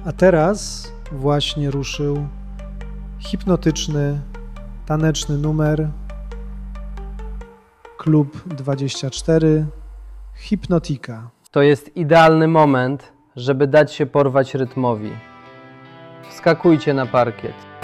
A teraz właśnie ruszył hipnotyczny, taneczny numer Klub 24 Hipnotika. To jest idealny moment, żeby dać się porwać rytmowi. Wskakujcie na parkiet.